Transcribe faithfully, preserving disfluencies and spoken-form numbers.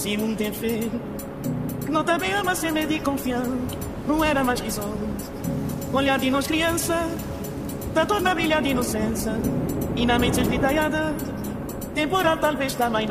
Se um tem fé, não também ama ser medo e confiar. Não era mais que só olhar de nós criança, da torna brilhar de inocência. E na mente esgritaiada, temporal talvez também